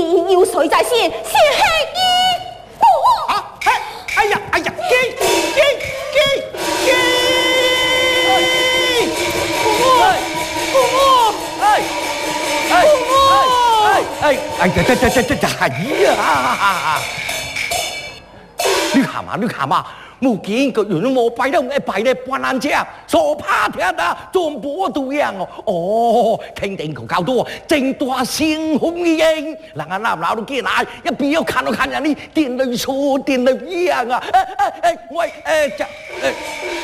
你有谁在先？是黑衣父。 啊！哎呀，给！父母，这呀！你看嘛，目前个有那么摆了，摆咧半篮车，所拍听啊，全部都一样哦。哦，肯定可搞多，真大兴风一样。人家那老都进来，一边要看人家你电雷出电雷一样啊！喂，